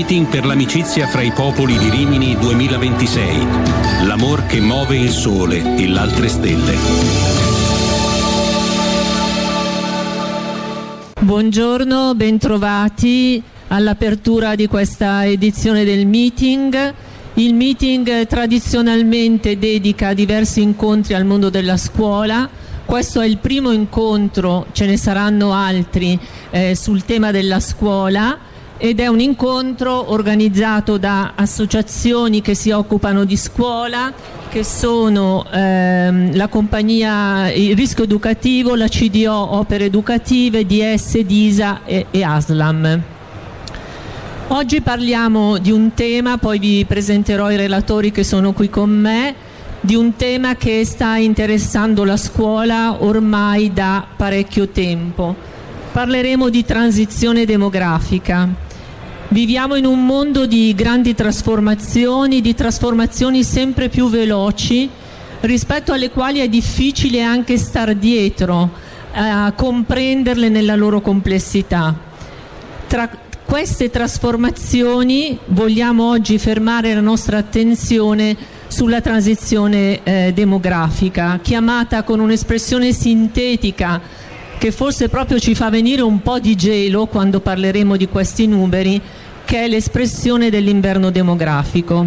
Meeting per l'amicizia fra i popoli di Rimini 2026. L'amor che muove il sole e l'altre stelle. Buongiorno, bentrovati all'apertura di questa edizione del meeting. Il meeting tradizionalmente dedica diversi incontri al mondo della scuola. Questo è il primo incontro, ce ne saranno altri sul tema della scuola, ed è un incontro organizzato da associazioni che si occupano di scuola, che sono la compagnia Il Rischio Educativo, la CDO Opere Educative, DS, DISA e ASLAM. Oggi parliamo di un tema, poi vi presenterò i relatori che sono qui con me, di un tema che sta interessando la scuola ormai da parecchio tempo. Parleremo di transizione demografica. Viviamo in un mondo di grandi trasformazioni, di trasformazioni sempre più veloci, rispetto alle quali è difficile anche star dietro, a comprenderle nella loro complessità. Tra queste trasformazioni vogliamo oggi fermare la nostra attenzione sulla transizione demografica, chiamata con un'espressione sintetica che forse proprio ci fa venire un po' di gelo quando parleremo di questi numeri, che è l'espressione dell'inverno demografico.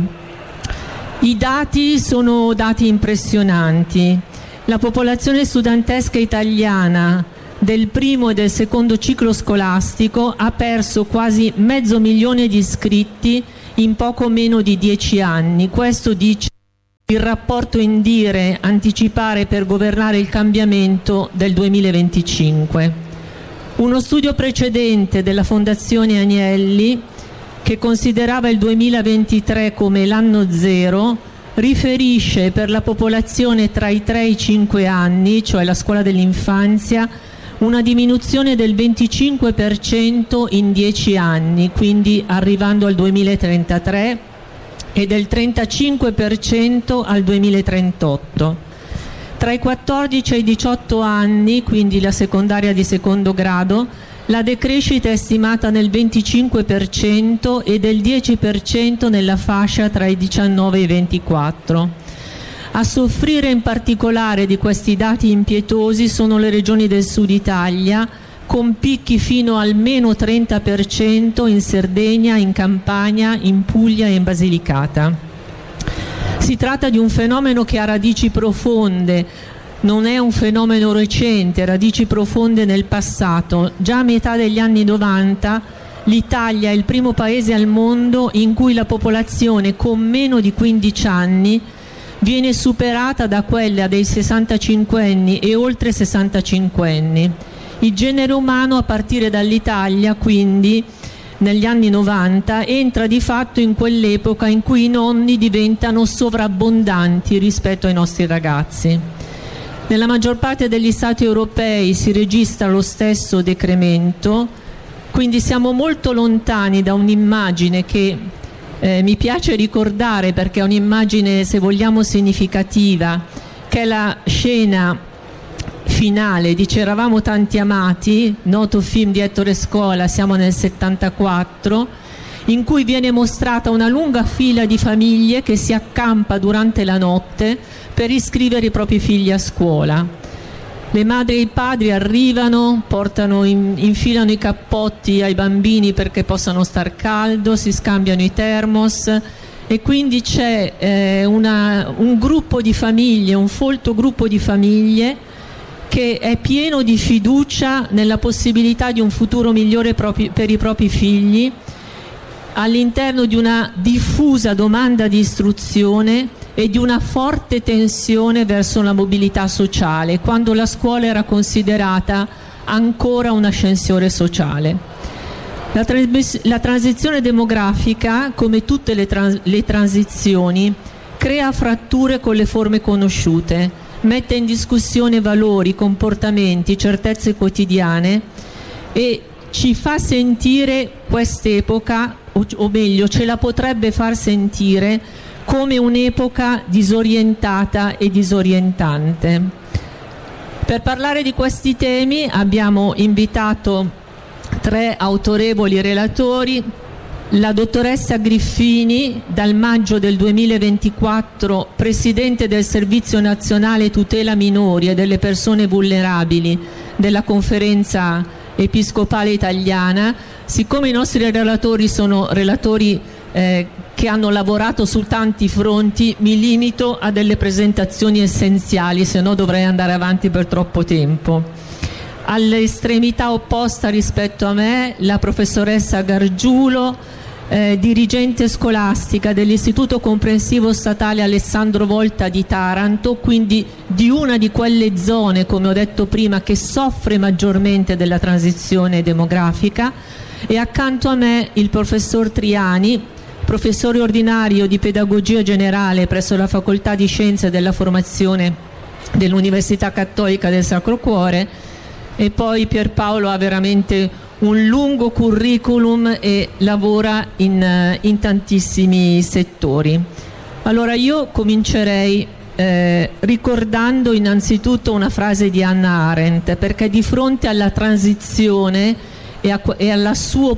I dati sono dati impressionanti. La popolazione studentesca italiana del primo e del secondo ciclo scolastico ha perso quasi 500.000 di iscritti in poco meno di 10 anni. Questo dice il rapporto Indire Anticipare per governare il cambiamento del 2025. Uno studio precedente della Fondazione Agnelli, che considerava il 2023 come l'anno zero, riferisce per la popolazione tra i 3 e i 5 anni, cioè la scuola dell'infanzia, una diminuzione del 25% in 10 anni, quindi arrivando al 2033, e del 35% al 2038. Tra i 14 e i 18 anni, quindi la secondaria di secondo grado, la decrescita è stimata nel 25% e del 10% nella fascia tra i 19 e i 24. A soffrire in particolare di questi dati impietosi sono le regioni del sud Italia, con picchi fino al meno 30% in Sardegna, in Campania, in Puglia e in Basilicata. Si tratta di un fenomeno che ha radici profonde, non è un fenomeno recente, radici profonde nel passato. Già a metà degli anni 90 l'Italia è il primo paese al mondo in cui la popolazione con meno di 15 anni viene superata da quella dei 65enni e oltre 65enni. Il genere umano, a partire dall'Italia, quindi negli anni 90, entra di fatto in quell'epoca in cui i nonni diventano sovrabbondanti rispetto ai nostri ragazzi. Nella maggior parte degli stati europei si registra lo stesso decremento, quindi siamo molto lontani da un'immagine che mi piace ricordare, perché è un'immagine, se vogliamo, significativa, che è la scena finale di C'eravamo tanti amati, noto film di Ettore Scola, siamo nel 74, in cui viene mostrata una lunga fila di famiglie che si accampa durante la notte per iscrivere i propri figli a scuola. Le madri e i padri arrivano, infilano i cappotti ai bambini perché possano star caldo, si scambiano i termos, e quindi c'è un gruppo di famiglie, un folto gruppo di famiglie che è pieno di fiducia nella possibilità di un futuro migliore per i propri figli, all'interno di una diffusa domanda di istruzione e di una forte tensione verso la mobilità sociale, quando la scuola era considerata ancora un ascensore sociale. La transizione demografica, come tutte le transizioni, crea fratture con le forme conosciute, mette in discussione valori, comportamenti, certezze quotidiane e ci fa sentire quest'epoca, o meglio ce la potrebbe far sentire come un'epoca disorientata e disorientante. Per parlare di questi temi abbiamo invitato 3 autorevoli relatori, La dottoressa Griffini, dal maggio del 2024 presidente del Servizio Nazionale Tutela Minori e delle Persone Vulnerabili della Conferenza Episcopale Italiana. Siccome i nostri relatori sono relatori che hanno lavorato su tanti fronti, mi limito a delle presentazioni essenziali, se no dovrei andare avanti per troppo tempo. All'estremità opposta rispetto a me, la professoressa Gargiulo, dirigente scolastica dell'Istituto Comprensivo Statale Alessandro Volta di Taranto, quindi di una di quelle zone, come ho detto prima, che soffre maggiormente della transizione demografica, e accanto a me il professor Triani, professore ordinario di pedagogia generale presso la Facoltà di Scienze della Formazione dell'Università Cattolica del Sacro Cuore, e poi Pierpaolo ha veramente un lungo curriculum e lavora in tantissimi settori. Allora io comincerei ricordando innanzitutto una frase di Hannah Arendt, perché di fronte alla transizione e al suo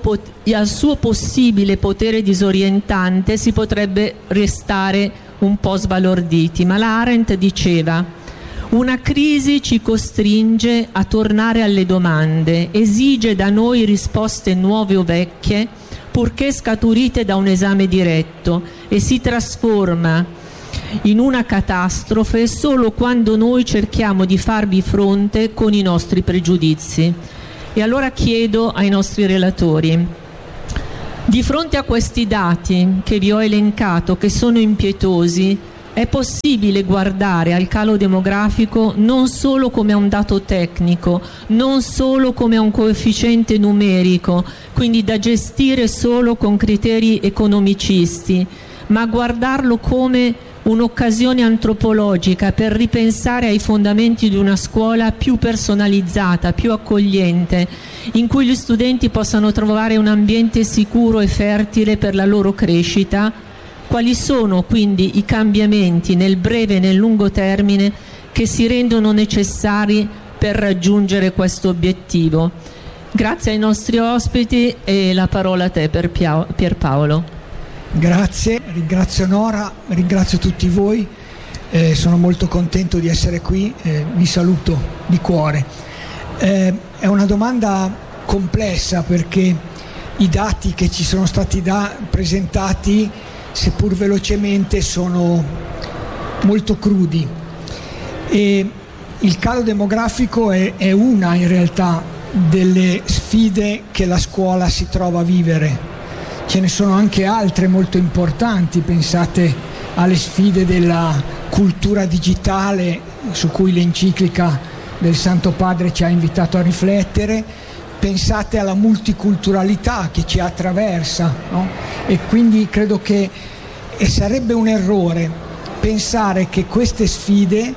possibile potere disorientante si potrebbe restare un po' sbalorditi, ma la Arendt diceva: una crisi ci costringe a tornare alle domande, esige da noi risposte nuove o vecchie, purché scaturite da un esame diretto, e si trasforma in una catastrofe solo quando noi cerchiamo di farvi fronte con i nostri pregiudizi. E allora chiedo ai nostri relatori: di fronte a questi dati che vi ho elencato, che sono impietosi, è possibile guardare al calo demografico non solo come a un dato tecnico, non solo come a un coefficiente numerico, quindi da gestire solo con criteri economicisti, ma guardarlo come un'occasione antropologica per ripensare ai fondamenti di una scuola più personalizzata, più accogliente, in cui gli studenti possano trovare un ambiente sicuro e fertile per la loro crescita? Quali sono quindi i cambiamenti nel breve e nel lungo termine che si rendono necessari per raggiungere questo obiettivo? Grazie ai nostri ospiti e la parola a te Pierpaolo. Grazie, ringrazio Nora, ringrazio tutti voi, sono molto contento di essere qui, vi saluto di cuore. È una domanda complessa perché i dati che ci sono stati presentati, seppur velocemente, sono molto crudi, e il calo demografico è una in realtà delle sfide che la scuola si trova a vivere. Ce ne sono anche altre molto importanti, pensate alle sfide della cultura digitale su cui l'enciclica del Santo Padre ci ha invitato a riflettere, pensate alla multiculturalità che ci attraversa, no? E quindi credo che sarebbe un errore pensare che queste sfide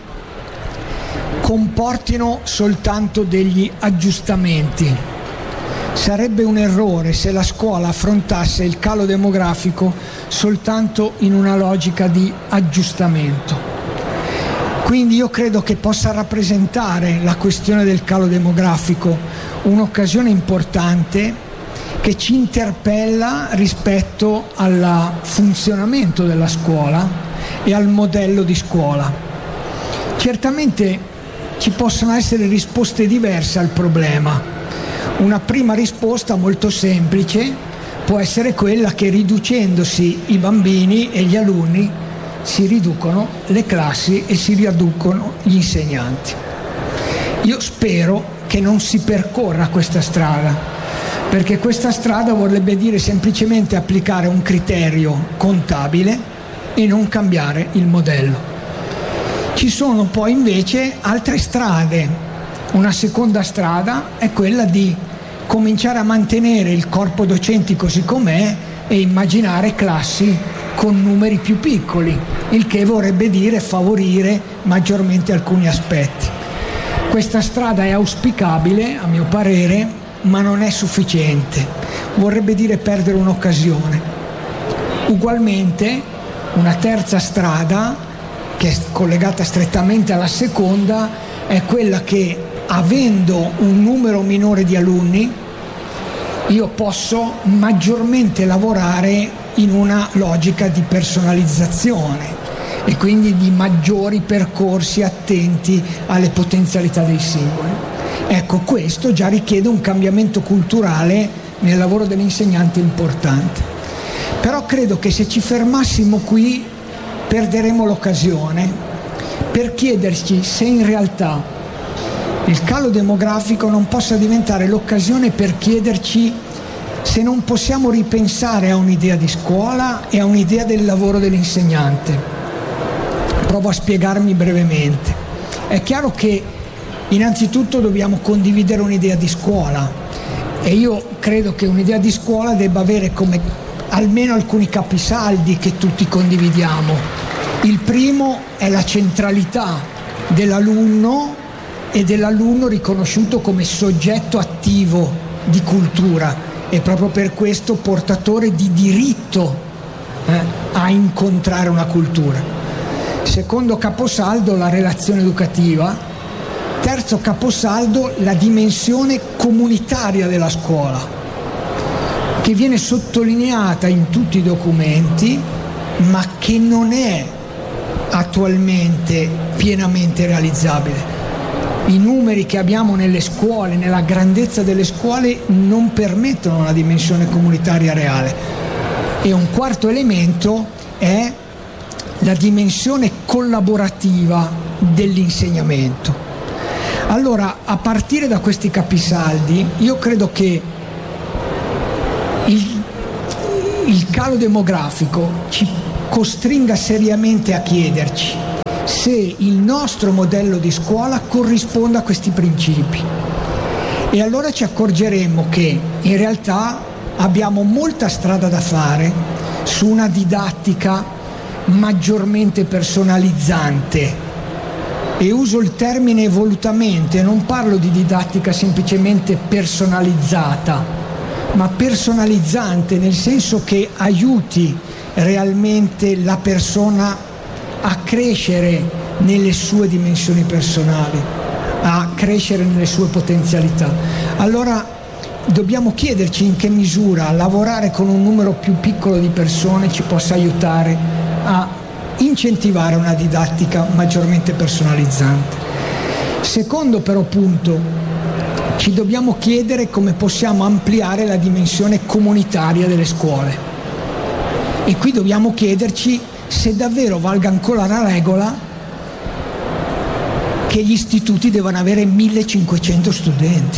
comportino soltanto degli aggiustamenti. Sarebbe un errore se la scuola affrontasse il calo demografico soltanto in una logica di aggiustamento. Quindi io credo che possa rappresentare la questione del calo demografico un'occasione importante che ci interpella rispetto al funzionamento della scuola e al modello di scuola. Certamente ci possono essere risposte diverse al problema. Una prima risposta molto semplice può essere quella che, riducendosi i bambini e gli alunni, si riducono le classi e si riducono gli insegnanti. Io spero che non si percorra questa strada, perché questa strada vorrebbe dire semplicemente applicare un criterio contabile e non cambiare il modello. Ci sono poi invece altre strade. Una seconda strada è quella di cominciare a mantenere il corpo docenti così com'è e immaginare classi con numeri più piccoli, il che vorrebbe dire favorire maggiormente alcuni aspetti. Questa strada è auspicabile, a mio parere, ma non è sufficiente. Vorrebbe dire perdere un'occasione. Ugualmente, una terza strada, che è collegata strettamente alla seconda, è quella che, avendo un numero minore di alunni, io posso maggiormente lavorare in una logica di personalizzazione e quindi di maggiori percorsi attenti alle potenzialità dei singoli. Ecco, questo già richiede un cambiamento culturale nel lavoro dell'insegnante importante. Però credo che se ci fermassimo qui perderemo l'occasione per chiederci se in realtà il calo demografico non possa diventare l'occasione per chiederci se non possiamo ripensare a un'idea di scuola e a un'idea del lavoro dell'insegnante. Provo a spiegarmi brevemente. È chiaro che innanzitutto dobbiamo condividere un'idea di scuola e io credo che un'idea di scuola debba avere come almeno alcuni capisaldi che tutti condividiamo. Il primo è la centralità dell'alunno e dell'alunno riconosciuto come soggetto attivo di cultura e proprio per questo portatore di diritto a incontrare una cultura. Secondo caposaldo, la relazione educativa. Terzo caposaldo, la dimensione comunitaria della scuola, che viene sottolineata in tutti i documenti, ma che non è attualmente pienamente realizzabile. I numeri che abbiamo nelle scuole, nella grandezza delle scuole, non permettono una dimensione comunitaria reale. E un quarto elemento è la dimensione collaborativa dell'insegnamento. Allora, a partire da questi capisaldi, io credo che il calo demografico ci costringa seriamente a chiederci se il nostro modello di scuola corrisponda a questi principi. E allora ci accorgeremo che in realtà abbiamo molta strada da fare su una didattica maggiormente personalizzante. E uso il termine volutamente, non parlo di didattica semplicemente personalizzata, ma personalizzante nel senso che aiuti realmente la persona a crescere nelle sue dimensioni personali, a crescere nelle sue potenzialità. Allora dobbiamo chiederci in che misura lavorare con un numero più piccolo di persone ci possa aiutare a incentivare una didattica maggiormente personalizzante. Secondo però punto, ci dobbiamo chiedere come possiamo ampliare la dimensione comunitaria delle scuole e qui dobbiamo chiederci se davvero valga ancora la regola che gli istituti devono avere 1500 studenti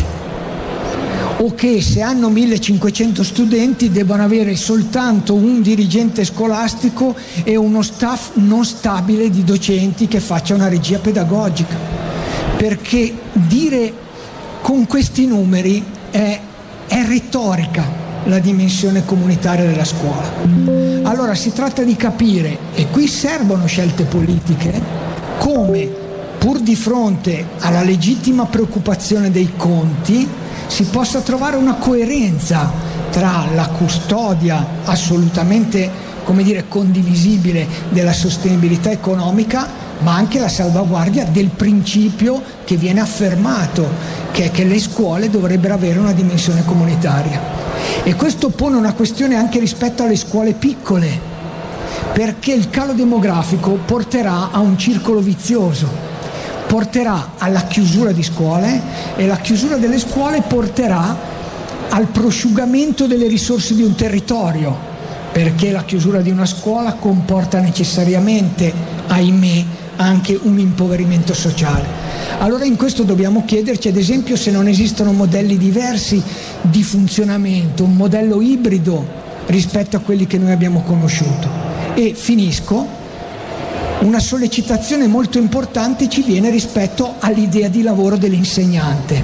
o che se hanno 1500 studenti debbano avere soltanto un dirigente scolastico e uno staff non stabile di docenti che faccia una regia pedagogica, perché dire con questi numeri è retorica la dimensione comunitaria della scuola. Allora si tratta di capire, e qui servono scelte politiche, come pur di fronte alla legittima preoccupazione dei conti si possa trovare una coerenza tra la custodia assolutamente, come dire, condivisibile della sostenibilità economica, ma anche la salvaguardia del principio che viene affermato, che è che le scuole dovrebbero avere una dimensione comunitaria. E questo pone una questione anche rispetto alle scuole piccole, perché il calo demografico porterà a un circolo vizioso. Porterà alla chiusura di scuole e la chiusura delle scuole porterà al prosciugamento delle risorse di un territorio, perché la chiusura di una scuola comporta necessariamente, ahimè, anche un impoverimento sociale. Allora in questo dobbiamo chiederci ad esempio se non esistono modelli diversi di funzionamento, un modello ibrido rispetto a quelli che noi abbiamo conosciuto. E finisco. Una sollecitazione molto importante ci viene rispetto all'idea di lavoro dell'insegnante.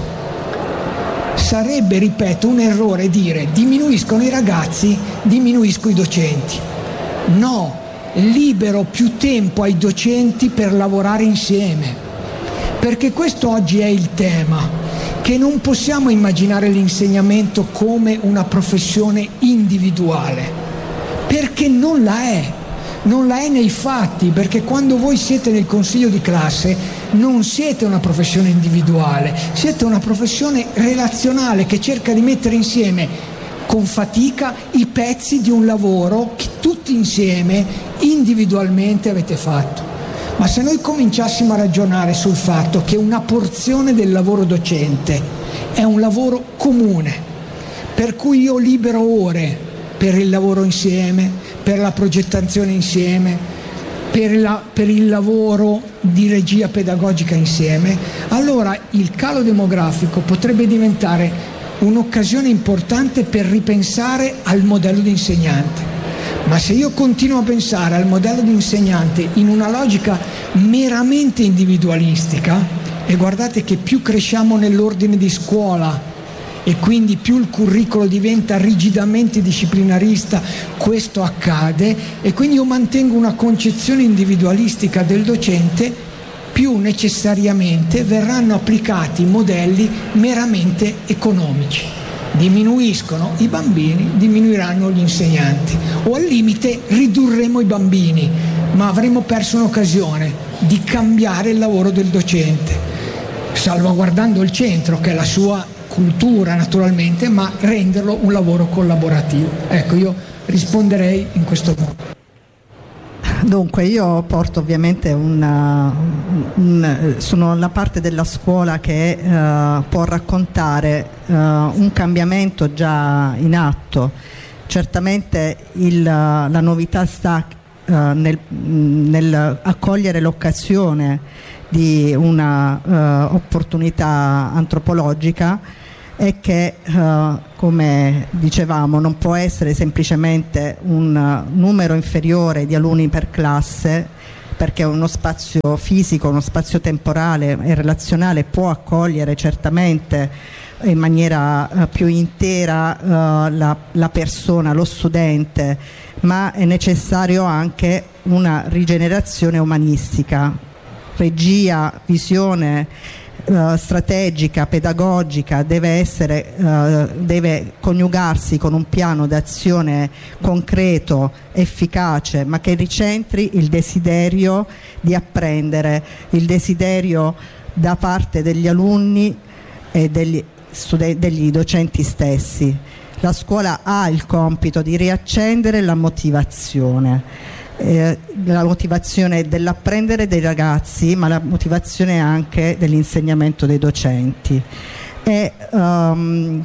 Sarebbe, ripeto, un errore dire diminuiscono i ragazzi, diminuisco i docenti. No, libero più tempo ai docenti per lavorare insieme, perché questo oggi è il tema, che non possiamo immaginare l'insegnamento come una professione individuale, perché non la è. Non la è nei fatti, perché quando voi siete nel consiglio di classe non siete una professione individuale, siete una professione relazionale che cerca di mettere insieme con fatica i pezzi di un lavoro che tutti insieme, individualmente avete fatto. Ma se noi cominciassimo a ragionare sul fatto che una porzione del lavoro docente è un lavoro comune, per cui io libero ore per il lavoro insieme, per la progettazione insieme, per il lavoro di regia pedagogica insieme, allora il calo demografico potrebbe diventare un'occasione importante per ripensare al modello di insegnante. Ma se io continuo a pensare al modello di insegnante in una logica meramente individualistica, e guardate che più cresciamo nell'ordine di scuola e quindi più il curriculum diventa rigidamente disciplinarista, questo accade, e quindi io mantengo una concezione individualistica del docente, più necessariamente verranno applicati modelli meramente economici. Diminuiscono i bambini, diminuiranno gli insegnanti, o al limite ridurremo i bambini, ma avremo perso un'occasione di cambiare il lavoro del docente, salvaguardando il centro, che è la sua cultura naturalmente, ma renderlo un lavoro collaborativo. Ecco, io risponderei in questo modo. Dunque io porto ovviamente sono la parte della scuola che può raccontare un cambiamento già in atto. Certamente la novità sta nel accogliere l'occasione di una opportunità antropologica, e che come dicevamo non può essere semplicemente un numero inferiore di alunni per classe, perché uno spazio fisico, uno spazio temporale e relazionale può accogliere certamente in maniera più intera la persona, lo studente, ma è necessario anche una rigenerazione umanistica, regia, visione strategica, pedagogica, deve coniugarsi con un piano d'azione concreto, efficace, ma che ricentri il desiderio di apprendere, il desiderio da parte degli alunni e degli docenti stessi. La scuola ha il compito di riaccendere la motivazione dell'apprendere dei ragazzi, ma la motivazione anche dell'insegnamento dei docenti. La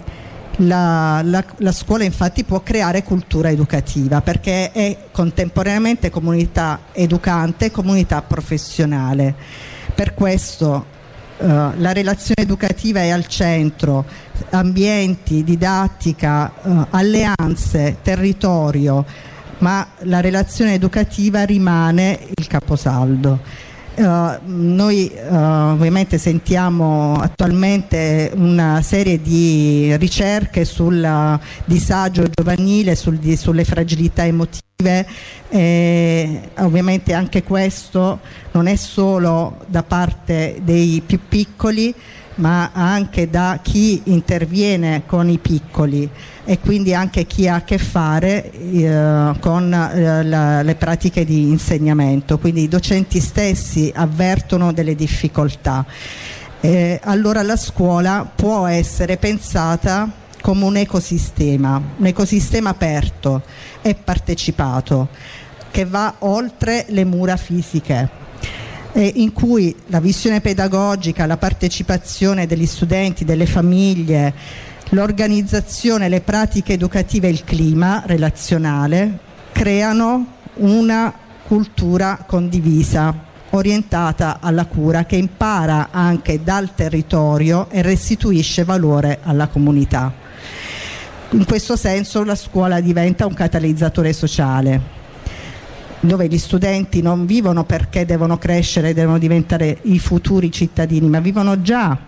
scuola infatti può creare cultura educativa, perché è contemporaneamente comunità educante e comunità professionale. Per questo la relazione educativa è al centro, ambienti, didattica, alleanze, territorio, ma la relazione educativa rimane il caposaldo. Noi ovviamente sentiamo attualmente una serie di ricerche sul disagio giovanile, sulle fragilità emotive, ovviamente anche questo non è solo da parte dei più piccoli, ma anche da chi interviene con i piccoli, e quindi anche chi ha a che fare con le pratiche di insegnamento. Quindi i docenti stessi avvertono delle difficoltà. Allora la scuola può essere pensata come un ecosistema aperto e partecipato, che va oltre le mura fisiche, in cui la visione pedagogica, la partecipazione degli studenti, delle famiglie, l'organizzazione, le pratiche educative e il clima relazionale creano una cultura condivisa, orientata alla cura, che impara anche dal territorio e restituisce valore alla comunità. In questo senso la scuola diventa un catalizzatore sociale, dove gli studenti non vivono perché devono crescere, devono diventare i futuri cittadini, ma vivono già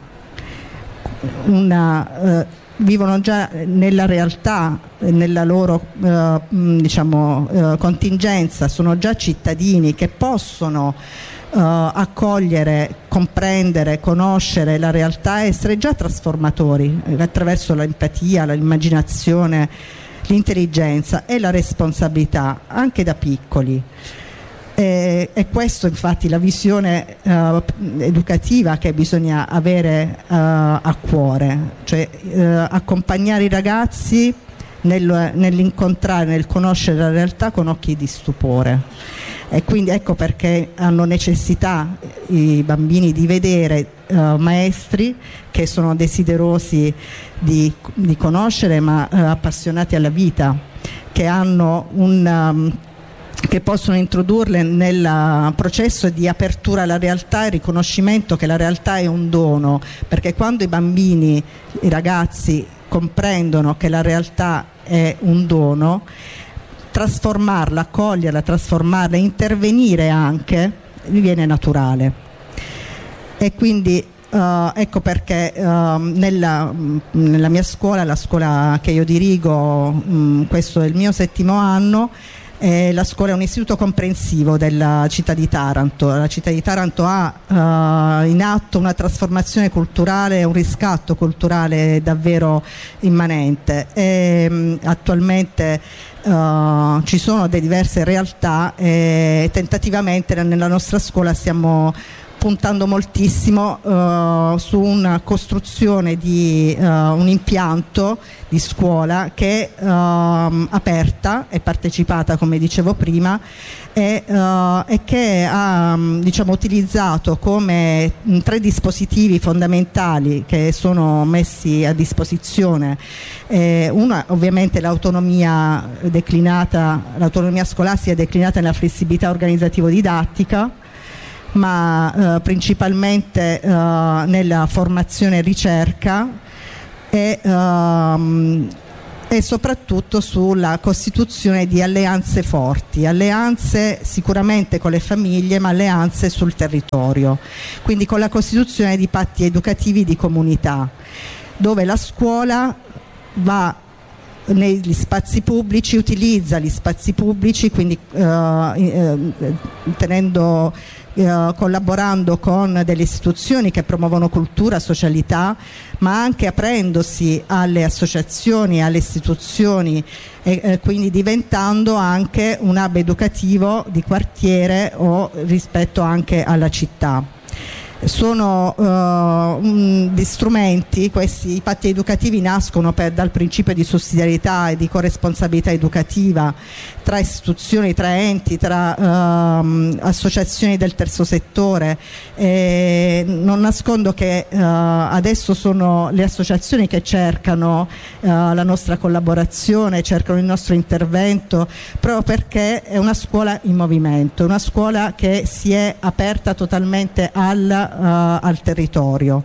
nella realtà, nella loro contingenza, sono già cittadini che possono accogliere, comprendere, conoscere la realtà e essere già trasformatori attraverso l'empatia, l'immaginazione, l'intelligenza e la responsabilità anche da piccoli. E questo infatti la visione educativa che bisogna avere a cuore, cioè accompagnare i ragazzi nell'incontrare, nel conoscere la realtà con occhi di stupore. E quindi ecco perché hanno necessità i bambini di vedere maestri che sono desiderosi di conoscere, ma appassionati alla vita, che hanno che possono introdurle nel processo di apertura alla realtà e riconoscimento che la realtà è un dono, perché quando i ragazzi comprendono che la realtà è un dono, trasformarla, accoglierla, trasformarla, intervenire anche, diviene naturale. E quindi ecco perché nella mia scuola, la scuola che io dirigo, questo è il mio 7° anno, la scuola è un istituto comprensivo della città di Taranto. La città di Taranto ha in atto una trasformazione culturale, un riscatto culturale davvero immanente. Attualmente ci sono delle diverse realtà e tentativamente nella nostra scuola stiamo puntando moltissimo su una costruzione di un impianto di scuola che è aperta e partecipata, come dicevo prima, e che ha utilizzato come 3 dispositivi fondamentali che sono messi a disposizione. Una ovviamente l'autonomia scolastica declinata nella flessibilità organizzativo-didattica, ma principalmente nella formazione e ricerca e soprattutto sulla costituzione di alleanze forti, alleanze sicuramente con le famiglie, ma alleanze sul territorio, quindi con la costituzione di patti educativi di comunità, dove la scuola va negli spazi pubblici, utilizza gli spazi pubblici, quindi collaborando con delle istituzioni che promuovono cultura, socialità, ma anche aprendosi alle associazioni, alle istituzioni e quindi diventando anche un hub educativo di quartiere o rispetto anche alla città. Sono di strumenti, questi patti educativi nascono dal principio di sussidiarietà e di corresponsabilità educativa tra istituzioni, tra enti, tra associazioni del terzo settore. Non nascondo che adesso sono le associazioni che cercano la nostra collaborazione, cercano il nostro intervento, proprio perché è una scuola in movimento, una scuola che si è aperta totalmente al territorio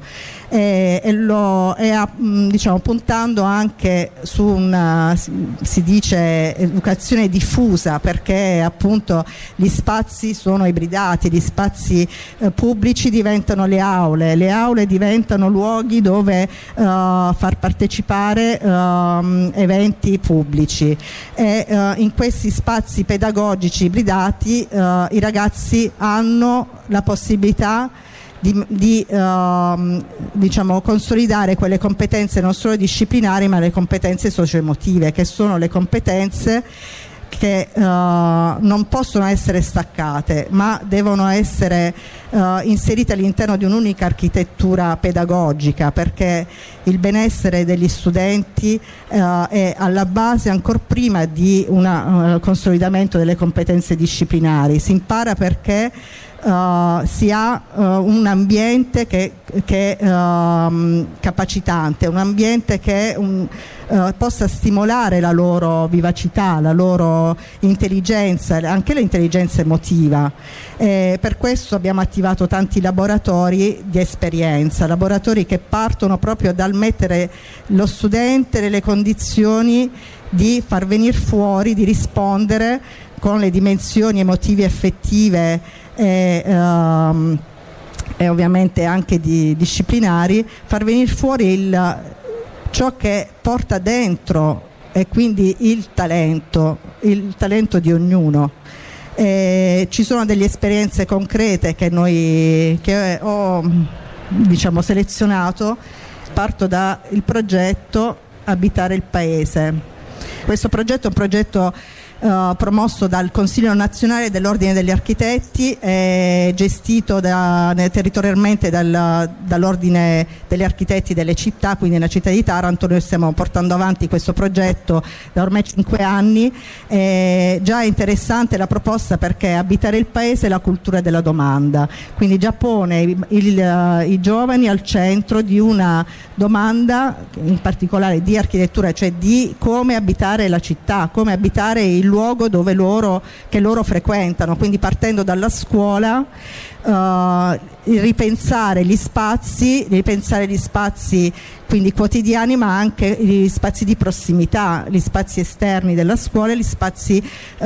puntando anche su si dice educazione diffusa, perché appunto gli spazi sono ibridati, gli spazi pubblici diventano le aule diventano luoghi dove far partecipare eventi pubblici e in questi spazi pedagogici ibridati i ragazzi hanno la possibilità di consolidare quelle competenze non solo disciplinari, ma le competenze socio-emotive, che sono le competenze che non possono essere staccate, ma devono essere inserite all'interno di un'unica architettura pedagogica, perché il benessere degli studenti è alla base ancor prima di un consolidamento delle competenze disciplinari. Si impara perché si ha un ambiente che è capacitante, un ambiente che possa stimolare la loro vivacità, la loro intelligenza, anche l'intelligenza emotiva. Per questo abbiamo attivato tanti laboratori di esperienza, laboratori che partono proprio dal mettere lo studente nelle condizioni di far venire fuori, di rispondere con le dimensioni emotive e affettive e ovviamente anche disciplinari, far venire fuori ciò che porta dentro e quindi il talento di ognuno. Ci sono delle esperienze concrete che ho selezionato. Parto dal progetto Abitare il Paese. Questo progetto è un progetto promosso dal Consiglio Nazionale dell'Ordine degli Architetti, gestito territorialmente dall'Ordine degli Architetti delle città, quindi nella città di Taranto. Noi stiamo portando avanti questo progetto da ormai 5 anni. Già è interessante la proposta perché abitare il paese è la cultura della domanda, quindi già pone i giovani al centro di una domanda, in particolare di architettura, cioè di come abitare la città, come abitare il luogo che loro frequentano, quindi partendo dalla scuola, ripensare gli spazi quindi quotidiani, ma anche gli spazi di prossimità, gli spazi esterni della scuola, gli spazi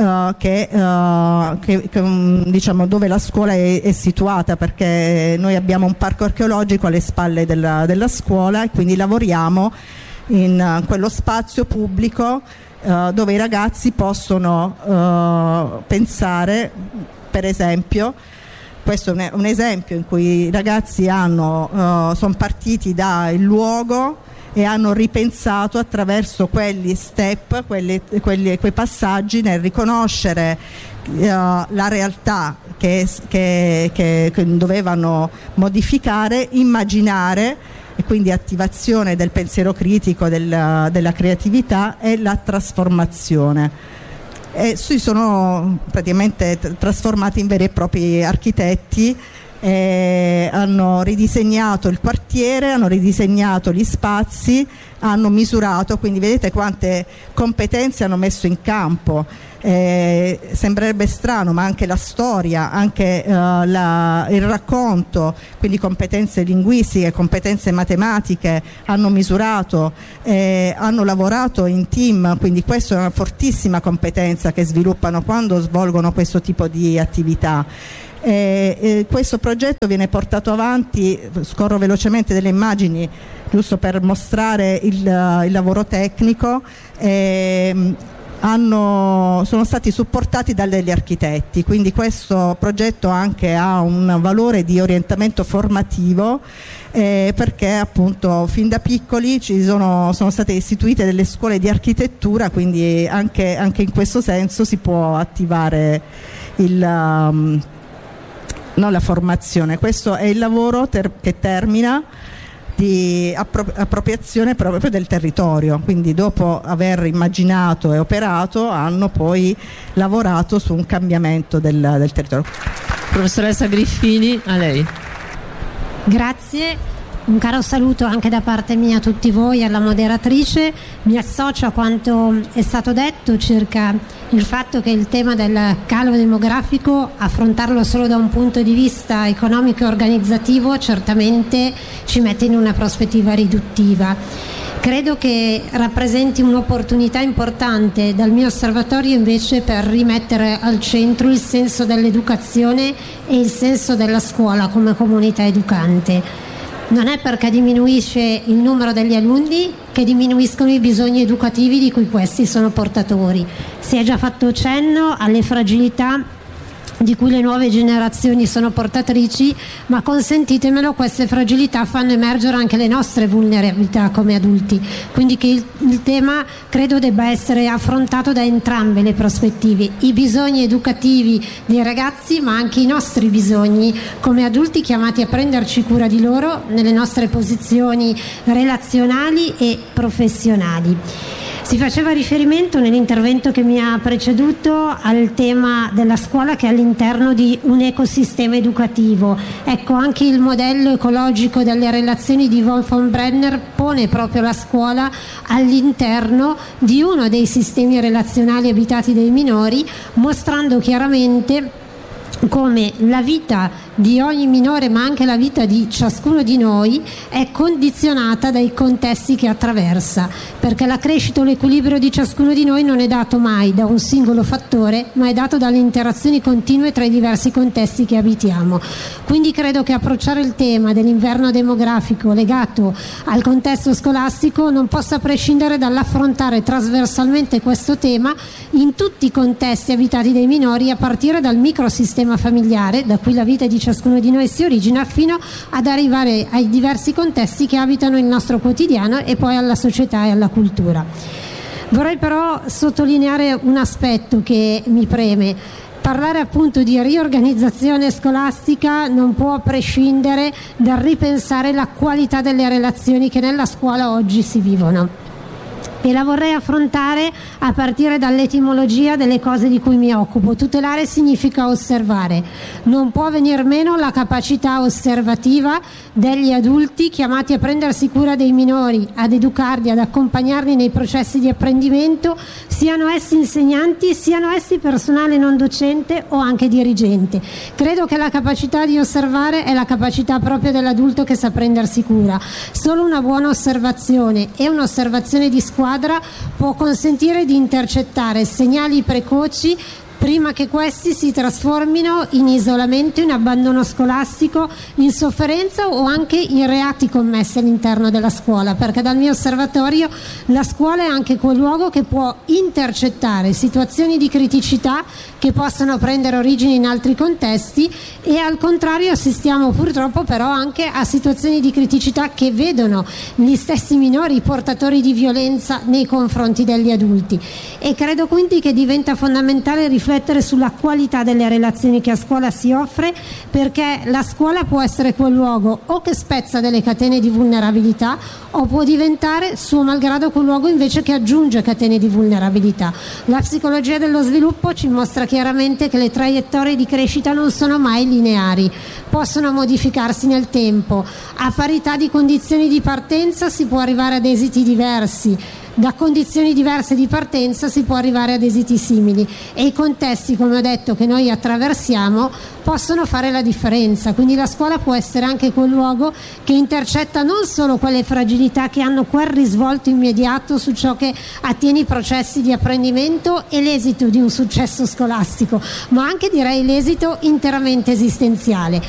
diciamo dove la scuola è situata, perché noi abbiamo un parco archeologico alle spalle della scuola e quindi lavoriamo in quello spazio pubblico dove i ragazzi possono pensare, per esempio. Questo è un esempio in cui i ragazzi sono partiti dal luogo e hanno ripensato attraverso quegli step, quei passaggi nel riconoscere la realtà che dovevano modificare, immaginare, e quindi attivazione del pensiero critico, della creatività e la trasformazione. E si sono praticamente trasformati in veri e propri architetti, hanno ridisegnato il quartiere, hanno ridisegnato gli spazi, hanno misurato, quindi vedete quante competenze hanno messo in campo. Sembrerebbe strano, ma anche la storia, anche il racconto, quindi competenze linguistiche, competenze matematiche, hanno misurato, hanno lavorato in team, quindi questa è una fortissima competenza che sviluppano quando svolgono questo tipo di attività. Questo progetto viene portato avanti, scorro velocemente delle immagini giusto per mostrare il lavoro tecnico. Sono stati supportati dagli architetti, quindi questo progetto anche ha un valore di orientamento formativo, perché appunto fin da piccoli sono state istituite delle scuole di architettura, quindi anche in questo senso si può attivare la formazione. Questo è il lavoro che termina di appropriazione proprio del territorio, quindi dopo aver immaginato e operato hanno poi lavorato su un cambiamento del territorio. Professoressa Griffini, a lei. Grazie. Un caro saluto anche da parte mia a tutti voi, alla moderatrice. Mi associo a quanto è stato detto circa il fatto che il tema del calo demografico, affrontarlo solo da un punto di vista economico e organizzativo, certamente ci mette in una prospettiva riduttiva. Credo che rappresenti un'opportunità importante dal mio osservatorio invece per rimettere al centro il senso dell'educazione e il senso della scuola come comunità educante. Non è perché diminuisce il numero degli alunni che diminuiscono i bisogni educativi di cui questi sono portatori. Si è già fatto cenno alle fragilità di cui le nuove generazioni sono portatrici, ma consentitemelo, queste fragilità fanno emergere anche le nostre vulnerabilità come adulti, quindi che il tema credo debba essere affrontato da entrambe le prospettive, i bisogni educativi dei ragazzi ma anche i nostri bisogni come adulti chiamati a prenderci cura di loro nelle nostre posizioni relazionali e professionali. Si faceva riferimento nell'intervento che mi ha preceduto al tema della scuola che è all'interno di un ecosistema educativo. Ecco, anche il modello ecologico delle relazioni di Wolfgang Brenner pone proprio la scuola all'interno di uno dei sistemi relazionali abitati dai minori, mostrando chiaramente come la vita di ogni minore, ma anche la vita di ciascuno di noi, è condizionata dai contesti che attraversa, perché la crescita o l'equilibrio di ciascuno di noi non è dato mai da un singolo fattore, ma è dato dalle interazioni continue tra i diversi contesti che abitiamo. Quindi credo che approcciare il tema dell'inverno demografico legato al contesto scolastico non possa prescindere dall'affrontare trasversalmente questo tema in tutti i contesti abitati dai minori, a partire dal microsistema familiare, da cui la vita di ciascuno di noi si origina, fino ad arrivare ai diversi contesti che abitano il nostro quotidiano e poi alla società e alla cultura. Vorrei però sottolineare un aspetto che mi preme. Parlare appunto di riorganizzazione scolastica non può prescindere dal ripensare la qualità delle relazioni che nella scuola oggi si vivono. E la vorrei affrontare a partire dall'etimologia delle cose di cui mi occupo. Tutelare significa osservare. Non può venir meno la capacità osservativa degli adulti chiamati a prendersi cura dei minori, ad educarli, ad accompagnarli nei processi di apprendimento, siano essi insegnanti, siano essi personale non docente o anche dirigente. Credo che la capacità di osservare è la capacità propria dell'adulto che sa prendersi cura. Solo una buona osservazione e un'osservazione di squadra può consentire di intercettare segnali precoci prima che questi si trasformino in isolamento, in abbandono scolastico, in sofferenza o anche in reati commessi all'interno della scuola, perché dal mio osservatorio la scuola è anche quel luogo che può intercettare situazioni di criticità che possono prendere origine in altri contesti, e al contrario assistiamo purtroppo però anche a situazioni di criticità che vedono gli stessi minori portatori di violenza nei confronti degli adulti. E credo quindi che diventa fondamentale riflettere sulla qualità delle relazioni che a scuola si offre, perché la scuola può essere quel luogo o che spezza delle catene di vulnerabilità o può diventare suo malgrado quel luogo invece che aggiunge catene di vulnerabilità. La psicologia dello sviluppo ci mostra chiaramente che le traiettorie di crescita non sono mai lineari, possono modificarsi nel tempo. A parità di condizioni di partenza si può arrivare ad esiti diversi. Da condizioni diverse di partenza si può arrivare ad esiti simili, e i contesti, come ho detto, che noi attraversiamo possono fare la differenza. Quindi la scuola può essere anche quel luogo che intercetta non solo quelle fragilità che hanno quel risvolto immediato su ciò che attiene i processi di apprendimento e l'esito di un successo scolastico, ma anche, direi, l'esito interamente esistenziale.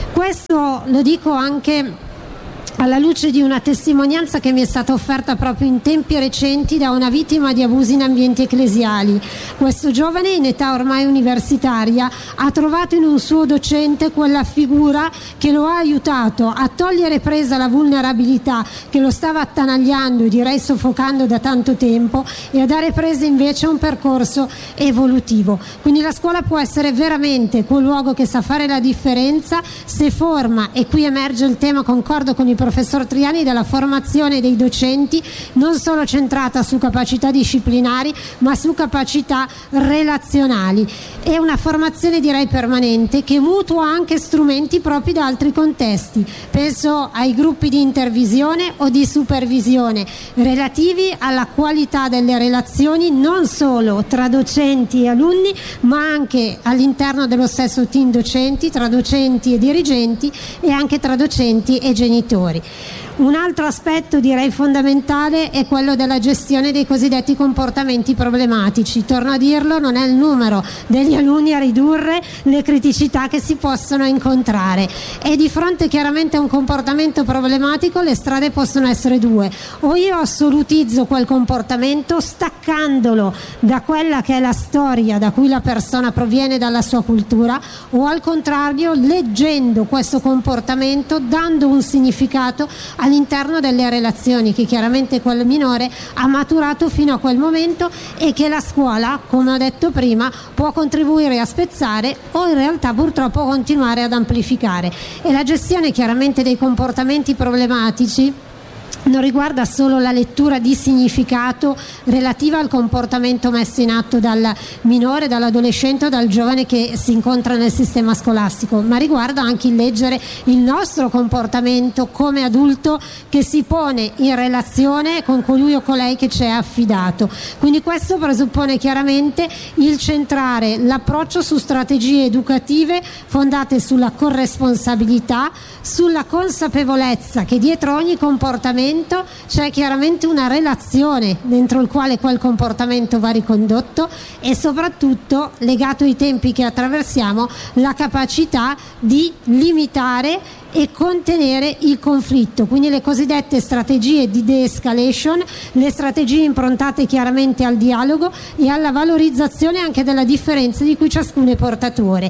Questo lo dico anche alla luce di una testimonianza che mi è stata offerta proprio in tempi recenti da una vittima di abusi in ambienti ecclesiali. Questo giovane, in età ormai universitaria, ha trovato in un suo docente quella figura che lo ha aiutato a togliere presa la vulnerabilità che lo stava attanagliando e direi soffocando da tanto tempo, e a dare presa invece a un percorso evolutivo. Quindi la scuola può essere veramente quel luogo che sa fare la differenza se forma, e qui emerge il tema, concordo con il professor Triani, della formazione dei docenti, non solo centrata su capacità disciplinari ma su capacità relazionali. È una formazione, direi, permanente, che mutua anche strumenti propri da altri contesti. Penso ai gruppi di intervisione o di supervisione relativi alla qualità delle relazioni non solo tra docenti e alunni ma anche all'interno dello stesso team docenti, tra docenti e dirigenti e anche tra docenti e genitori. Un altro aspetto, direi, fondamentale è quello della gestione dei cosiddetti comportamenti problematici. Torno a dirlo, non è il numero degli alunni a ridurre le criticità che si possono incontrare, e di fronte chiaramente a un comportamento problematico le strade possono essere due: o io assolutizzo quel comportamento staccandolo da quella che è la storia da cui la persona proviene, dalla sua cultura, o al contrario leggendo questo comportamento, dando un significato all'interno delle relazioni che chiaramente quel minore ha maturato fino a quel momento e che la scuola, come ho detto prima, può contribuire a spezzare o in realtà purtroppo continuare ad amplificare. E la gestione chiaramente dei comportamenti problematici non riguarda solo la lettura di significato relativa al comportamento messo in atto dal minore, dall'adolescente o dal giovane che si incontra nel sistema scolastico, ma riguarda anche il leggere il nostro comportamento come adulto che si pone in relazione con colui o colei che ci è affidato. Quindi questo presuppone chiaramente il centrare l'approccio su strategie educative fondate sulla corresponsabilità, sulla consapevolezza che dietro ogni comportamento c'è chiaramente una relazione dentro il quale quel comportamento va ricondotto, e soprattutto, legato ai tempi che attraversiamo, la capacità di limitare e contenere il conflitto. Quindi le cosiddette strategie di de-escalation, le strategie improntate chiaramente al dialogo e alla valorizzazione anche della differenza di cui ciascuno è portatore.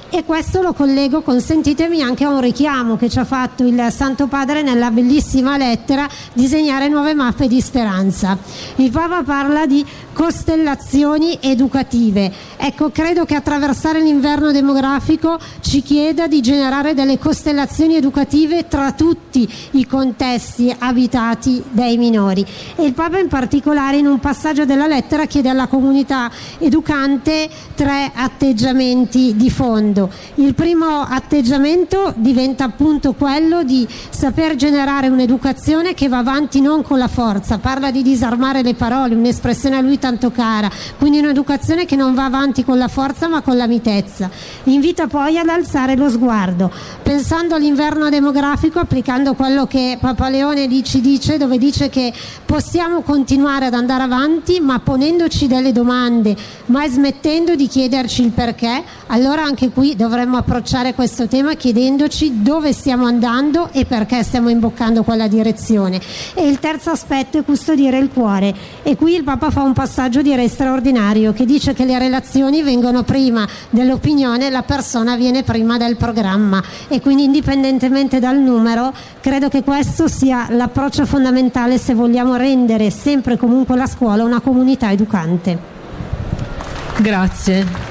E questo lo collego, consentitemi, anche a un richiamo che ci ha fatto il Santo Padre nella bellissima lettera Disegnare nuove mappe di speranza. Il Papa parla di costellazioni educative. Ecco, credo che attraversare l'inverno demografico ci chieda di generare delle costellazioni educative tra tutti i contesti abitati dai minori. E il Papa in particolare in un passaggio della lettera chiede alla comunità educante 3 atteggiamenti di fondo. Il primo atteggiamento diventa appunto quello di saper generare un'educazione che va avanti non con la forza, parla di disarmare le parole, un'espressione a lui tanto cara, quindi un'educazione che non va avanti con la forza ma con la mitezza. Invita poi ad alzare lo sguardo, pensando all'inverno demografico, applicando quello che Papa Leone ci dice, dove dice che possiamo continuare ad andare avanti ma ponendoci delle domande, mai smettendo di chiederci il perché. Allora anche qui dovremmo approcciare questo tema chiedendoci dove stiamo andando e perché stiamo imboccando quella direzione. E il terzo aspetto è custodire il cuore, e qui il Papa fa un passaggio direi straordinario, che dice che le relazioni vengono prima dell'opinione, la persona viene prima del programma, e quindi indipendentemente dal numero credo che questo sia l'approccio fondamentale se vogliamo rendere sempre e comunque la scuola una comunità educante. Grazie.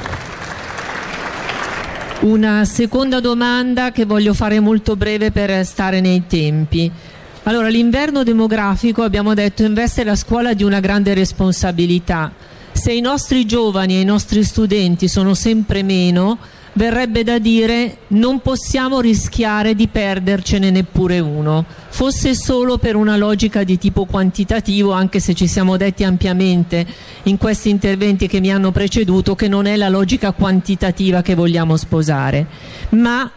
Una seconda domanda che voglio fare molto breve per stare nei tempi. Allora, l'inverno demografico, abbiamo detto, investe la scuola di una grande responsabilità. Se i nostri giovani e i nostri studenti sono sempre meno, verrebbe da dire non possiamo rischiare di perdercene neppure uno, fosse solo per una logica di tipo quantitativo, anche se ci siamo detti ampiamente in questi interventi che mi hanno preceduto che non è la logica quantitativa che vogliamo sposare, ma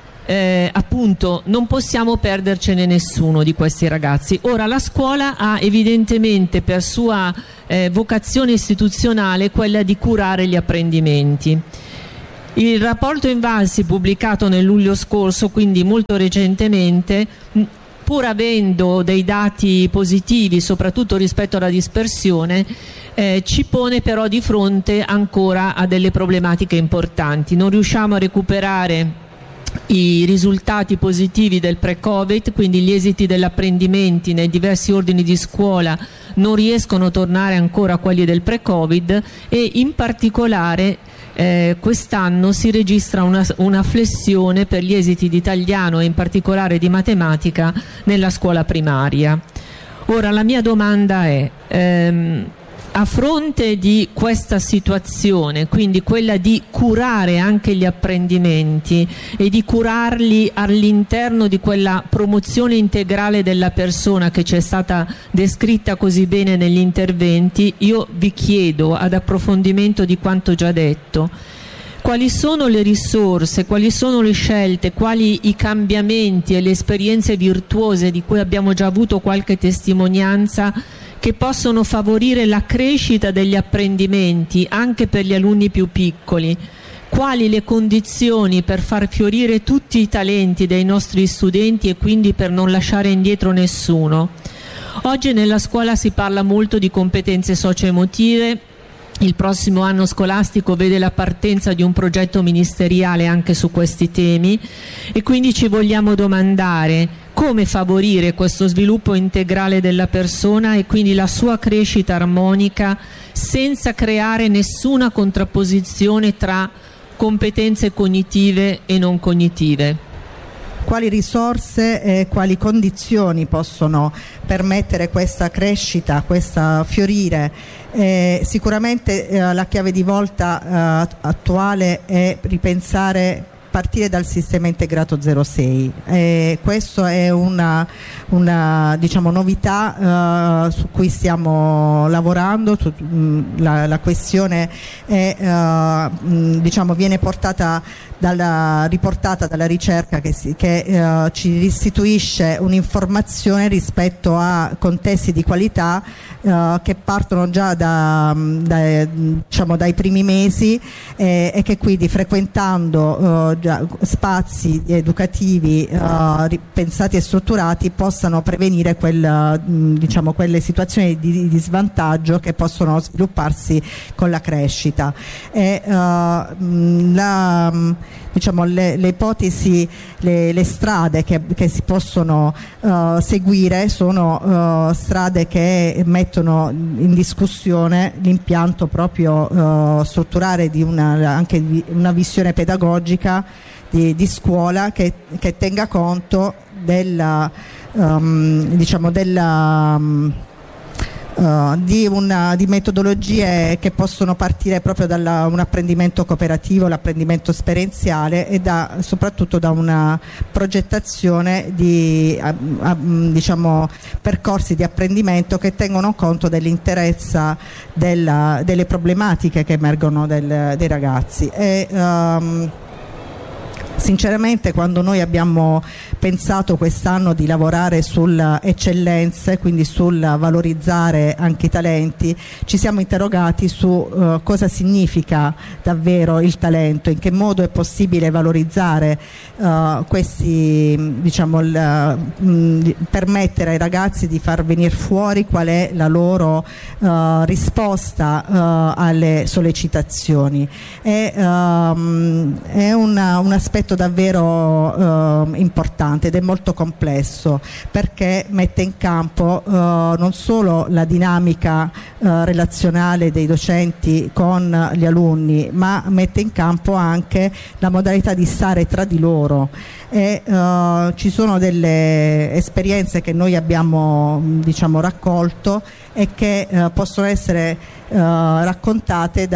appunto non possiamo perdercene nessuno di questi ragazzi. Ora, la scuola ha evidentemente per sua vocazione istituzionale quella di curare gli apprendimenti. Il rapporto Invalsi, pubblicato nel luglio scorso, quindi molto recentemente, pur avendo dei dati positivi soprattutto rispetto alla dispersione, ci pone però di fronte ancora a delle problematiche importanti. Non riusciamo a recuperare i risultati positivi del pre-Covid, quindi gli esiti degli apprendimenti nei diversi ordini di scuola non riescono a tornare ancora a quelli del pre-Covid, e in particolare quest'anno si registra una flessione per gli esiti di italiano e in particolare di matematica nella scuola primaria. Ora, la mia domanda è, a fronte di questa situazione, quindi quella di curare anche gli apprendimenti e di curarli all'interno di quella promozione integrale della persona che ci è stata descritta così bene negli interventi, io vi chiedo, ad approfondimento di quanto già detto, quali sono le risorse, quali sono le scelte, quali i cambiamenti e le esperienze virtuose di cui abbiamo già avuto qualche testimonianza che possono favorire la crescita degli apprendimenti anche per gli alunni più piccoli, quali le condizioni per far fiorire tutti i talenti dei nostri studenti e quindi per non lasciare indietro nessuno. Oggi nella scuola si parla molto di competenze socio-emotive. Il prossimo anno scolastico vede la partenza di un progetto ministeriale anche su questi temi, e quindi ci vogliamo domandare come favorire questo sviluppo integrale della persona e quindi la sua crescita armonica senza creare nessuna contrapposizione tra competenze cognitive e non cognitive. Quali risorse e quali condizioni possono permettere questa crescita, questa fiorire? Sicuramente la chiave di volta attuale è ripensare, partire dal sistema integrato 06. Questo è una diciamo, novità su cui stiamo lavorando. La questione è, diciamo, viene riportata dalla ricerca che ci restituisce un'informazione rispetto a contesti di qualità che partono già diciamo, dai primi mesi, e che quindi frequentando spazi educativi pensati e strutturati possano prevenire quelle situazioni di svantaggio che possono svilupparsi con la crescita. Le ipotesi, le strade che si possono seguire sono strade che mettono in discussione l'impianto proprio strutturale di anche di una visione pedagogica di scuola che tenga conto di metodologie che possono partire proprio da un apprendimento cooperativo, l'apprendimento esperienziale e soprattutto da una progettazione di percorsi di apprendimento che tengono conto dell'interezza delle problematiche che emergono dei ragazzi. Sinceramente, quando noi abbiamo pensato quest'anno di lavorare sulle eccellenze, quindi sul valorizzare anche i talenti, ci siamo interrogati su cosa significa davvero il talento, in che modo è possibile valorizzare questi, permettere ai ragazzi di far venire fuori qual è la loro risposta alle sollecitazioni. È un aspetto davvero importante ed è molto complesso, perché mette in campo non solo la dinamica relazionale dei docenti con gli alunni, ma mette in campo anche la modalità di stare tra di loro. Ci sono delle esperienze che noi abbiamo raccolto e che possono essere raccontate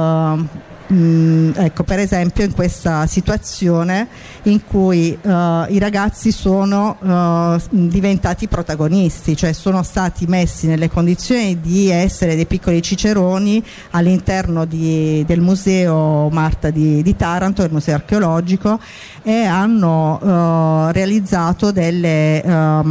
per esempio in questa situazione in cui i ragazzi sono diventati protagonisti, cioè sono stati messi nelle condizioni di essere dei piccoli ciceroni all'interno del museo Marta di Taranto, del museo archeologico, e hanno realizzato delle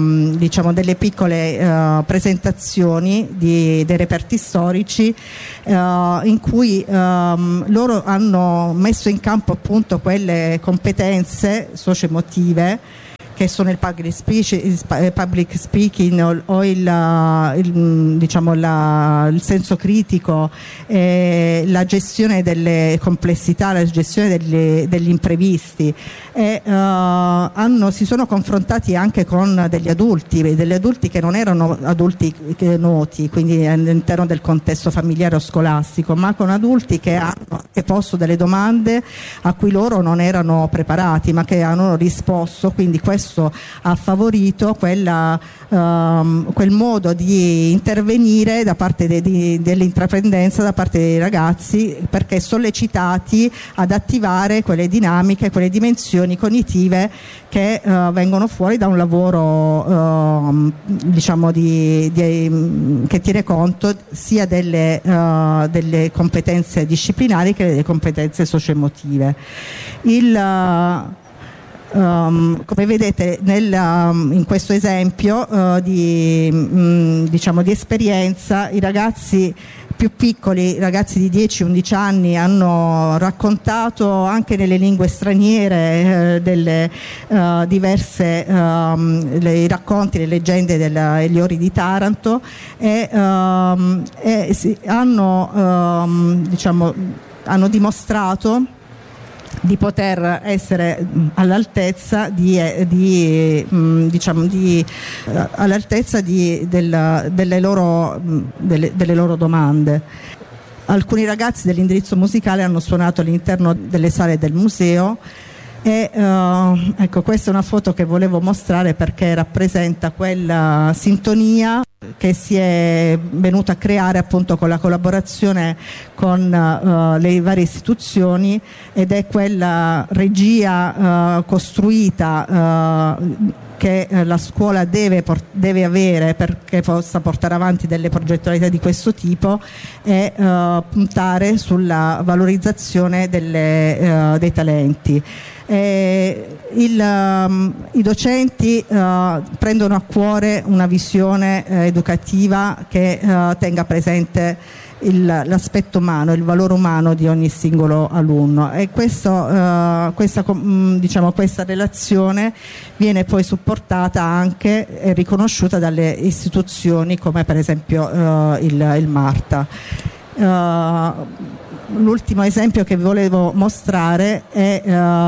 piccole presentazioni dei reperti storici in cui loro hanno messo in campo appunto quelle competenze socio-emotive che sono il public speaking o il senso critico, la gestione delle complessità, la gestione degli imprevisti. Si sono confrontati anche con degli adulti che non erano adulti noti, quindi all'interno del contesto familiare o scolastico, ma con adulti che hanno posto delle domande a cui loro non erano preparati, ma che hanno risposto. Quindi questo ha favorito quel modo di intervenire da parte dell'intraprendenza, da parte dei ragazzi, perché sollecitati ad attivare quelle dinamiche, quelle dimensioni cognitive che vengono fuori da un lavoro che tiene conto sia delle competenze disciplinari che delle competenze socio-emotive. Come vedete in questo esempio di esperienza, i ragazzi più piccoli, i ragazzi di 10-11 anni, hanno raccontato anche nelle lingue straniere delle diverse i racconti, le leggende degli ori di Taranto hanno dimostrato di poter essere all'altezza delle loro domande. Alcuni ragazzi dell'indirizzo musicale hanno suonato all'interno delle sale del museo e questa è una foto che volevo mostrare perché rappresenta quella sintonia che si è venuta a creare appunto con la collaborazione con le varie istituzioni, ed è quella regia costruita che la scuola deve avere perché possa portare avanti delle progettualità di questo tipo e puntare sulla valorizzazione dei talenti. I docenti prendono a cuore una visione educativa che tenga presente l'aspetto umano, il valore umano di ogni singolo alunno, e questa relazione viene poi supportata anche e riconosciuta dalle istituzioni come per esempio il Marta. L'ultimo esempio che volevo mostrare è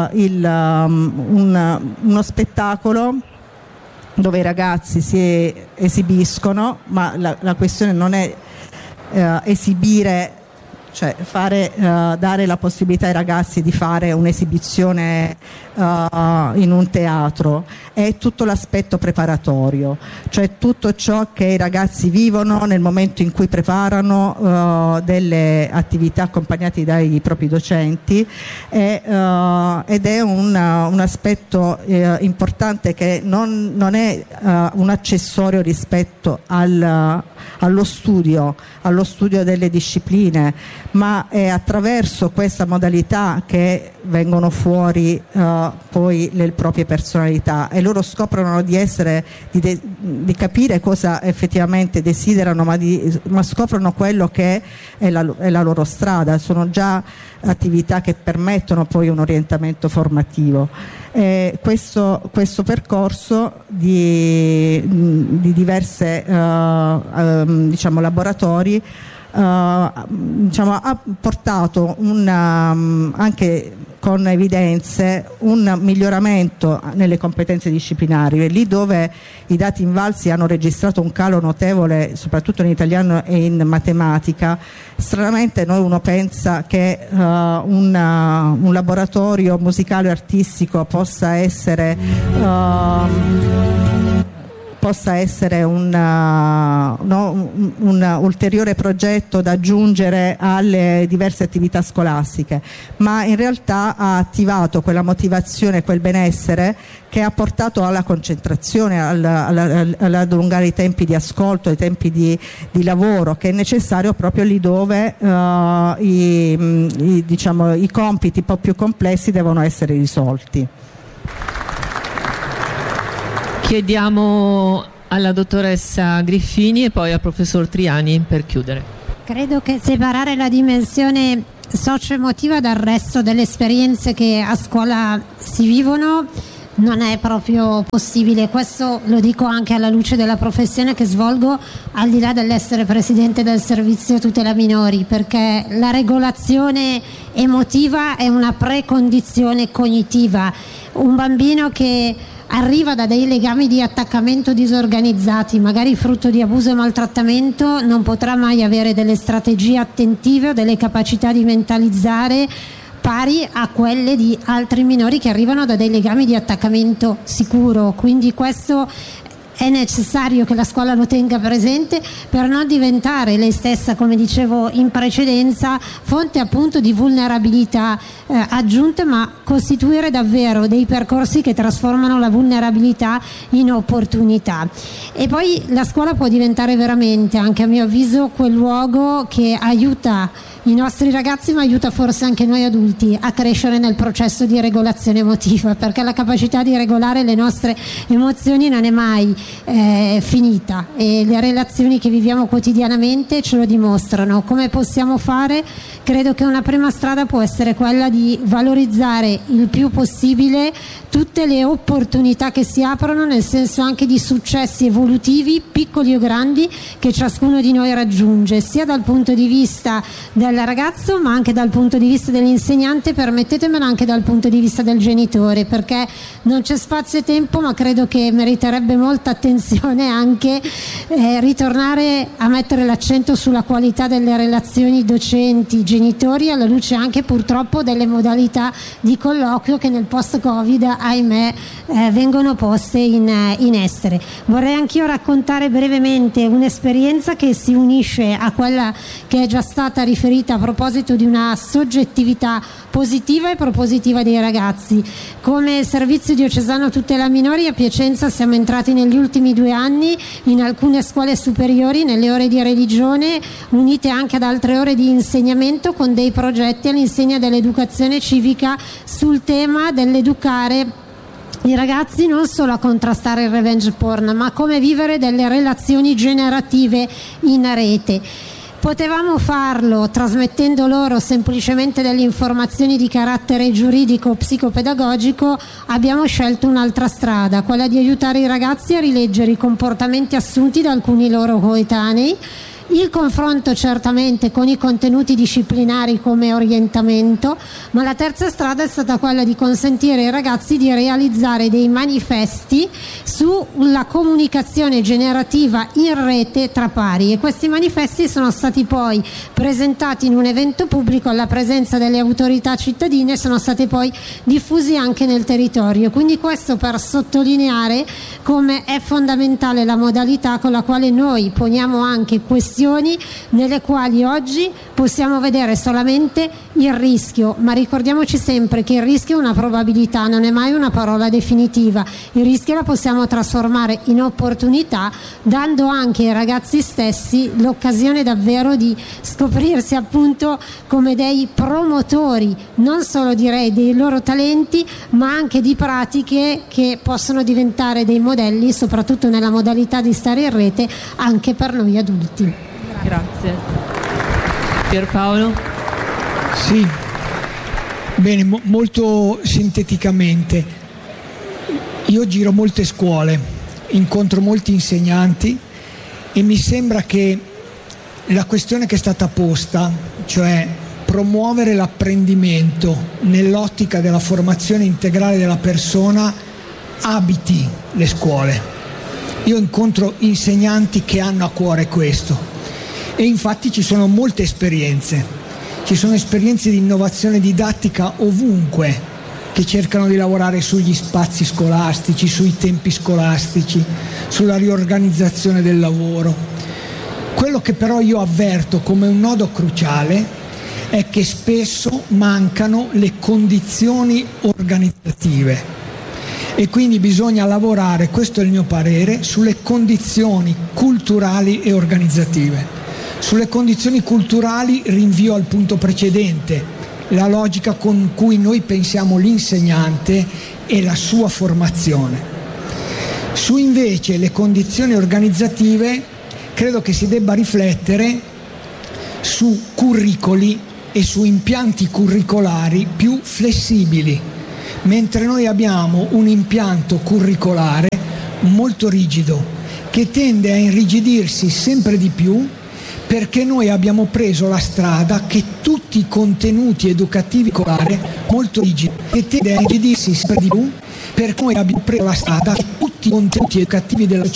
uno spettacolo dove i ragazzi si esibiscono, ma la questione non è esibire, cioè dare la possibilità ai ragazzi di fare un'esibizione in un teatro, è tutto l'aspetto preparatorio, cioè tutto ciò che i ragazzi vivono nel momento in cui preparano delle attività accompagnati dai propri docenti, ed è un aspetto importante che non è un accessorio rispetto allo studio delle discipline, ma è attraverso questa modalità che vengono fuori poi le proprie personalità, e loro scoprono di capire cosa effettivamente desiderano, ma scoprono quello che è la loro strada. Sono già attività che permettono poi un orientamento formativo. Questo percorso di diverse laboratori ha portato anche con evidenze un miglioramento nelle competenze disciplinari, e lì dove i dati invalsi hanno registrato un calo notevole soprattutto in italiano e in matematica. Stranamente uno pensa che un laboratorio musicale o artistico possa essere un ulteriore progetto da aggiungere alle diverse attività scolastiche, ma in realtà ha attivato quella motivazione, quel benessere che ha portato alla concentrazione, all'allungare i tempi di ascolto, i tempi di lavoro, che è necessario proprio lì dove i compiti un po' più complessi devono essere risolti. Chiediamo alla dottoressa Griffini e poi al professor Triani per chiudere. Credo che separare la dimensione socio-emotiva dal resto delle esperienze che a scuola si vivono non è proprio possibile. Questo lo dico anche alla luce della professione che svolgo, al di là dell'essere presidente del servizio tutela minori, perché la regolazione emotiva è una precondizione cognitiva. Un bambino che arriva da dei legami di attaccamento disorganizzati, magari frutto di abuso e maltrattamento, non potrà mai avere delle strategie attentive o delle capacità di mentalizzare pari a quelle di altri minori che arrivano da dei legami di attaccamento sicuro. Quindi questo è necessario che la scuola lo tenga presente per non diventare lei stessa, come dicevo in precedenza, fonte appunto di vulnerabilità aggiunte, ma costituire davvero dei percorsi che trasformano la vulnerabilità in opportunità. E poi la scuola può diventare veramente, anche a mio avviso, quel luogo che aiuta i nostri ragazzi, ma aiuta forse anche noi adulti a crescere nel processo di regolazione emotiva, perché la capacità di regolare le nostre emozioni non è mai finita, e le relazioni che viviamo quotidianamente ce lo dimostrano. Come possiamo fare? Credo che una prima strada può essere quella di valorizzare il più possibile tutte le opportunità che si aprono, nel senso anche di successi evolutivi, piccoli o grandi, che ciascuno di noi raggiunge, sia dal punto di vista del ragazzo ma anche dal punto di vista dell'insegnante, permettetemelo, anche dal punto di vista del genitore, perché non c'è spazio e tempo, ma credo che meriterebbe molta attenzione anche ritornare a mettere l'accento sulla qualità delle relazioni docenti-genitori, alla luce anche purtroppo delle modalità di colloquio che nel post-Covid, ahimè, vengono poste in essere. Vorrei anch'io raccontare brevemente un'esperienza che si unisce a quella che è già stata riferita a proposito di una soggettività positiva e propositiva dei ragazzi. Come servizio diocesano tutela minori a Piacenza siamo entrati negli ultimi 2 anni in alcune scuole superiori nelle ore di religione, unite anche ad altre ore di insegnamento, con dei progetti all'insegna dell'educazione civica sul tema dell'educare i ragazzi non solo a contrastare il revenge porn, ma come vivere delle relazioni generative in rete. Potevamo farlo trasmettendo loro semplicemente delle informazioni di carattere giuridico o psicopedagogico, abbiamo scelto un'altra strada, quella di aiutare i ragazzi a rileggere i comportamenti assunti da alcuni loro coetanei, il confronto certamente con i contenuti disciplinari come orientamento, ma la terza strada è stata quella di consentire ai ragazzi di realizzare dei manifesti sulla comunicazione generativa in rete tra pari, e questi manifesti sono stati poi presentati in un evento pubblico alla presenza delle autorità cittadine e sono stati poi diffusi anche nel territorio. Quindi questo per sottolineare come è fondamentale la modalità con la quale noi poniamo anche questioni nelle quali oggi possiamo vedere solamente il rischio, ma ricordiamoci sempre che il rischio è una probabilità, non è mai una parola definitiva. Il rischio la possiamo trasformare in opportunità, dando anche ai ragazzi stessi l'occasione davvero di scoprirsi appunto come dei promotori, non solo direi dei loro talenti, ma anche di pratiche che possono diventare dei modelli, soprattutto nella modalità di stare in rete, anche per noi adulti. Grazie. Pierpaolo? Sì, bene, molto sinteticamente. Io giro molte scuole, incontro molti insegnanti e mi sembra che la questione che è stata posta, cioè promuovere l'apprendimento nell'ottica della formazione integrale della persona, abiti le scuole. Io incontro insegnanti che hanno a cuore questo. E infatti ci sono molte esperienze, ci sono esperienze di innovazione didattica ovunque che cercano di lavorare sugli spazi scolastici, sui tempi scolastici, sulla riorganizzazione del lavoro. Quello che però io avverto come un nodo cruciale è che spesso mancano le condizioni organizzative e quindi bisogna lavorare, questo è il mio parere, sulle condizioni culturali e organizzative. Sulle condizioni culturali rinvio al punto precedente, la logica con cui noi pensiamo l'insegnante e la sua formazione. Su invece le condizioni organizzative credo che si debba riflettere su curricoli e su impianti curricolari più flessibili, mentre noi abbiamo un impianto curricolare molto rigido che tende a irrigidirsi sempre di più, perché noi abbiamo preso la strada che tutti i contenuti educativi curricolari molto rigidi, che tende a irrigidirsi sempre di più, perché noi abbiamo preso la strada che tutti i contenuti educativi della